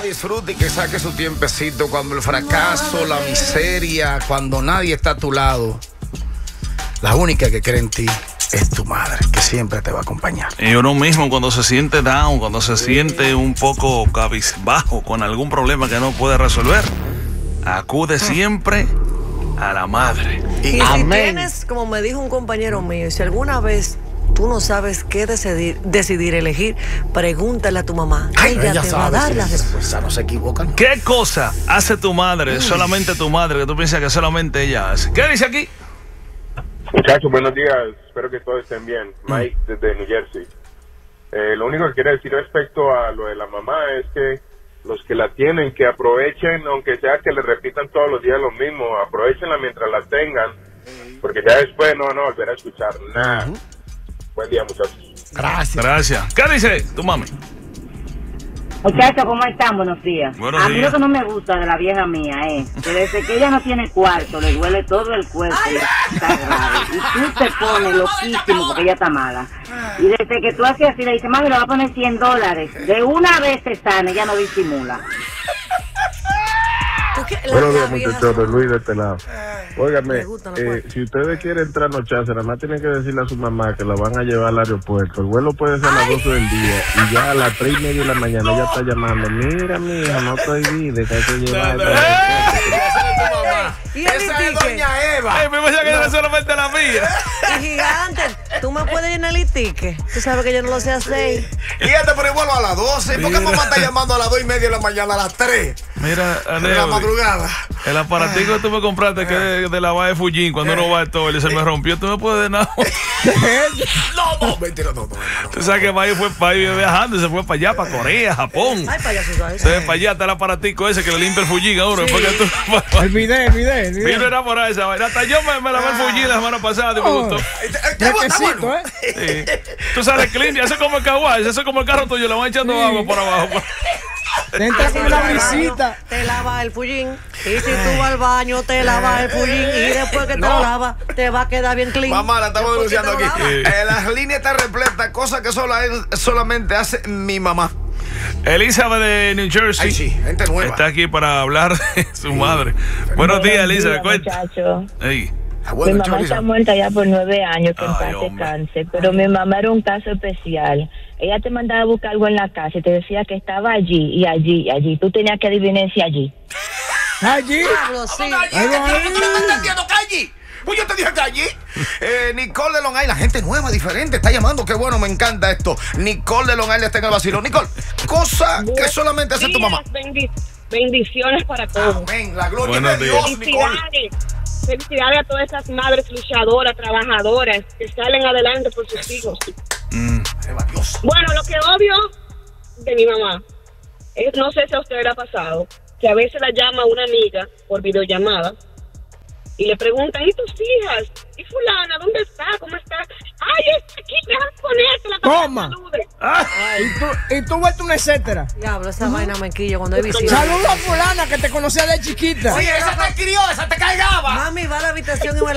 disfrute y que saque su tiempecito cuando el fracaso, la miseria, cuando nadie está a tu lado. La única que cree en ti es tu madre, que siempre te va a acompañar. Y uno mismo cuando se siente down, cuando se siente un poco cabizbajo con algún problema que no puede resolver, acude siempre a la madre. Y si tienes, como me dijo un compañero mío, si alguna vez tú no sabes qué decidir elegir, pregúntale a tu mamá. Ella te va a dar las respuestas. No se equivocan. ¿Qué cosa hace tu madre, solamente tu madre, que tú piensas que solamente ella hace? ¿Qué dice aquí? Muchachos, buenos días. Espero que todos estén bien. Mike, desde New Jersey. Lo único que quiero decir respecto a lo de la mamá es que los que la tienen, que aprovechen, aunque sea que le repitan todos los días lo mismo, aprovechenla mientras la tengan, porque ya después no van a volver a escuchar nada. Buen día, muchachos. Gracias. ¿Qué dice tu mami? Muchachos, ¿cómo están? Buenos días. Buenos a mí días. lo que no me gusta de la vieja mía es que desde que ella no tiene cuarto, le duele todo el cuerpo y está grave. Y tú te pones loquísimo porque ella está mala. Y desde que tú haces así, le dices, mami, le va a poner $100. De una vez se sana, ella no disimula. Buenos días, muchachos, Luis de este lado. Óigame, si ustedes quieren entrar a nada más tienen que decirle a su mamá que la van a llevar al aeropuerto. El vuelo puede ser a las 12 del día y ya a las 3:30 de la mañana ella está llamando. Mira, mija, no estoy bien, que hay que llevar. Esa es doña Eva. Ay, me pensaba que era solamente la mía. Y gigante, tú me puedes llenar el ticket. Tú sabes que yo no lo sé hacer. Y este por igual a las 12. ¿Por qué mamá está llamando a las 2:30 de la mañana, a las 3? Mira, De la madrugada. el aparatico que tú me compraste que es de la va de Fujin, cuando uno va al toile, se me rompió, tú me puedes de nada. No, mentira, no. Tú sabes que Mayo fue para ir viajando y se fue para allá, para Corea, Japón. Ay, payaso, ¿sabes? Se para allá está el aparatico ese que le limpia el Fujin a uno. Sí. Porque tú, El video. Vino era por ahí esa vaina. Hasta yo me lavé el Fujin la semana pasada y me gustó. Fresquecito, Sí. Tú sales clean y eso es como el kawaii, eso es como el carro tuyo, le van echando agua por abajo. Te entra con una brisita. Te lavas el fullín. Y si tú vas al baño, te lavas el fullín. Y después que te lo lavas, te va a quedar bien clean. Mamá, la estamos Después que denunciando te aquí. lo lavas. Las líneas están repletas, cosa que solamente hace mi mamá. Elizabeth de New Jersey. Ay, sí, gente nueva. Está aquí para hablar de su madre. Buenos días, Elizabeth. Muchachos. Hey. Mi mamá está muerta ya por 9 años, que en Ay, paz hombre. descanse, pero mi mamá era un caso especial. Ella te mandaba a buscar algo en la casa y te decía que estaba allí y allí y allí. Tú tenías que adivinar si allí. Allí. Diablo, sí. Pues yo te dije que allí. Nicole de Long Island, gente nueva, diferente, está llamando. Qué bueno, me encanta esto. Nicole de Long Island está en el vacilo. Nicole, cosa que solamente hace tu mamá. Bendiciones para todos. Amén, la gloria Buenos de Dios, días. Nicole. Felicidades a todas esas madres luchadoras, trabajadoras que salen adelante por sus hijos. Eva, Dios. Bueno, lo que odio de mi mamá es, no sé si a usted le ha pasado, que a veces la llama una amiga por videollamada y le preguntan, ¿y tus hijas? ¿Y fulana? ¿Dónde está? ¿Cómo está? Ay, está aquí, déjame ponértela para que Toma. salude. Y tú vuelto un etcétera. Diablo, esa vaina me quillo cuando hay visita. Saludos a fulana que te conocía de chiquita. Oye, esa te crió, esa te cargaba. Mami va a la habitación y me